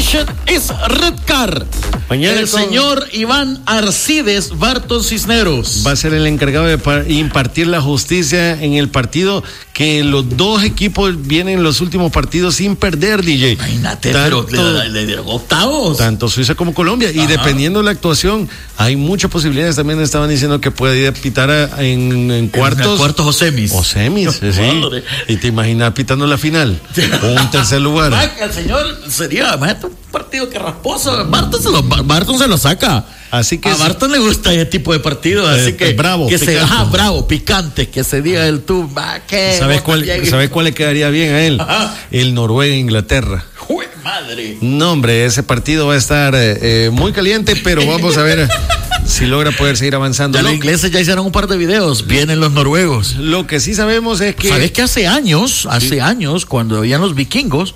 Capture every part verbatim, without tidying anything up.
Action is Red Car. Mañana el con... señor Iván Arcides Barton Cisneros va a ser el encargado de par- impartir la justicia en el partido que los dos equipos vienen en los últimos partidos sin perder, D J. Imagínate, tanto, pero le, le, le, le, octavos. Tanto Suiza como Colombia. Ajá. Y dependiendo de la actuación, hay muchas posibilidades. También estaban diciendo que puede ir a pitar a, en, en cuartos. En cuartos o semis. O semis, sí. Y te imaginas pitando la final. O un tercer lugar. El señor sería, imagínate, un partido que rasposo. Barton se lo, Barton se lo saca. Así que a Barton le gusta ese tipo de partidos, eh, así que bravo, que se, ajá, bravo, picante, que se diga el tú, va, que ¿sabes cuál, ¿sabes cuál le quedaría bien a él? Ajá. El Noruega-Inglaterra. ¡Uy, madre! No, hombre, ese partido va a estar eh, muy caliente, pero vamos a ver si logra poder seguir avanzando. Ya los ingleses ya hicieron un par de videos, vienen los noruegos. Lo que sí sabemos es que... ¿Sabes que hace años, hace sí. años, cuando habían los vikingos,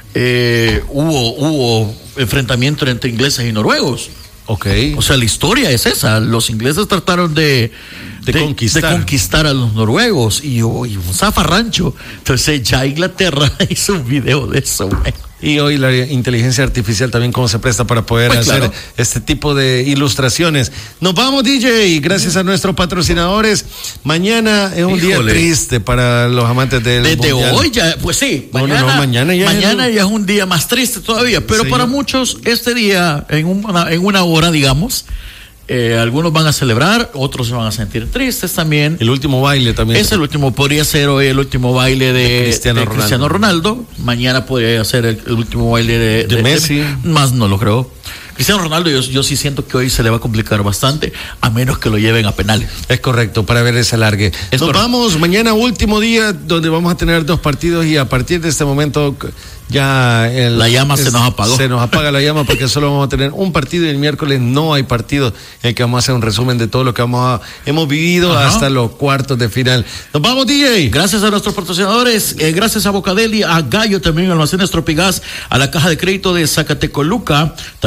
eh, hubo, hubo enfrentamiento entre ingleses y noruegos? Okay. O sea, la historia es esa. Los ingleses trataron de, de, de, conquistar. de conquistar a los noruegos y, oh, y un zafarrancho. Entonces ya Inglaterra hizo un video de eso, güey. Y hoy la inteligencia artificial también cómo se presta para poder pues hacer claro. este tipo de ilustraciones. Nos vamos, D J, gracias a nuestros patrocinadores. Mañana es un Híjole. día triste para los amantes del Desde mundial. hoy ya, pues sí, no, mañana, no, no, mañana, ya, mañana es... ya es un día más triste todavía, pero sí. para muchos este día, en una, en una hora, digamos, Eh, algunos van a celebrar, otros se van a sentir tristes también. El último baile también. Es el último, podría ser hoy el último baile de, de, Cristiano, de Ronaldo. Cristiano Ronaldo. Mañana podría ser el, el último baile de, de, de Messi. De, más no lo creo. Cristiano Ronaldo, yo, yo sí siento que hoy se le va a complicar bastante, a menos que lo lleven a penales. Es correcto, para ver ese alargue. Es Nos correcto. vamos mañana, último día, donde vamos a tener dos partidos y a partir de este momento ya el, la llama es, se nos apagó. Se nos apaga la llama porque solo vamos a tener un partido y el miércoles no hay partido en el que vamos a hacer un resumen de todo lo que vamos a, hemos vivido Ajá. hasta los cuartos de final. Nos vamos, D J. Gracias a nuestros patrocinadores, eh, gracias a Bocadeli, a Gallo, también a Almacenes Tropigas, a la Caja de Crédito de Zacatecoluca.